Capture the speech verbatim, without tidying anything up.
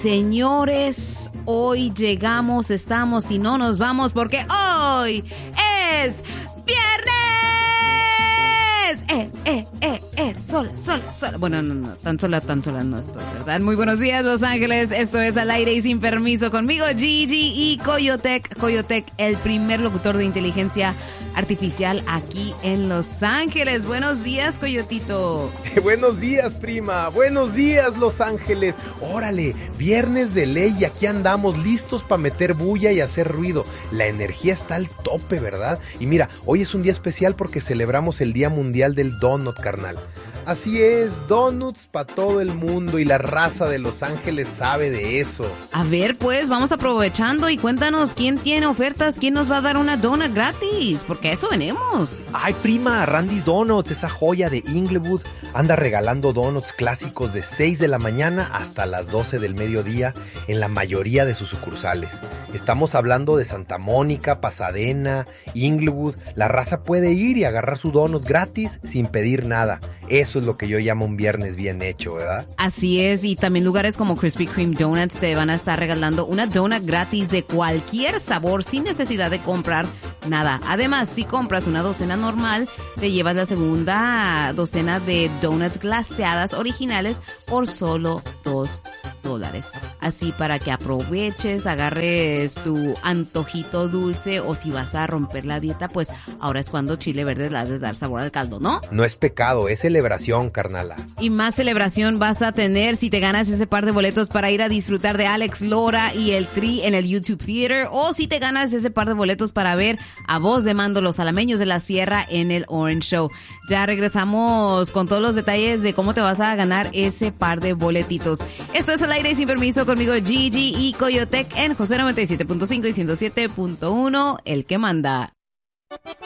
Señores, hoy llegamos, estamos y no nos vamos porque hoy es viernes. Eh, eh, eh, eh, sola, sola, sola. Bueno, no, no, tan sola, tan sola no estoy, ¿verdad? Muy buenos días, Los Ángeles. Esto es Al Aire y Sin Permiso conmigo, Gigi y Coyotec. Coyotec, el primer locutor de inteligencia artificial aquí en Los Ángeles. Buenos días, Coyotito. Buenos días, prima. Buenos días, Los Ángeles. Órale, viernes de ley y aquí andamos listos para meter bulla y hacer ruido. La energía está al tope, ¿verdad? Y mira, hoy es un día especial porque celebramos el Día Mundial del Donut, carnal. Así es, donuts para todo el mundo y la raza de Los Ángeles sabe de eso. A ver, pues, vamos aprovechando y cuéntanos quién tiene ofertas, quién nos va a dar una donut gratis, porque a eso venimos. Ay, prima, Randy's Donuts, esa joya de Inglewood, anda regalando donuts clásicos de seis de la mañana hasta las doce del mediodía en la mayoría de sus sucursales. Estamos hablando de Santa Mónica, Pasadena, Inglewood. La raza puede ir y agarrar su donut gratis sin pedir nada. Eso es lo que yo llamo un viernes bien hecho, ¿verdad? Así es, y también lugares como Krispy Kreme Donuts te van a estar regalando una donut gratis de cualquier sabor sin necesidad de comprar nada. Además, si compras una docena normal, te llevas la segunda docena de donuts glaseadas originales por solo dos dólares. Así para que aproveches, agarres tu antojito dulce o si vas a romper la dieta, pues ahora es cuando chile verde le has de dar sabor al caldo, ¿no? No es pecado, es celebración, carnala. Y más celebración vas a tener si te ganas ese par de boletos para ir a disfrutar de Alex Lora y el Tri en el YouTube Theater, o si te ganas ese par de boletos para ver a Voz de Mando, los alameños de la Sierra en el Orange Show. Ya regresamos con todos los detalles de cómo te vas a ganar ese par de boletitos. Esto es Al Aire y Sin Permiso conmigo, Gigi y Coyotec en José noventa y siete punto cinco y ciento siete punto uno, el que manda.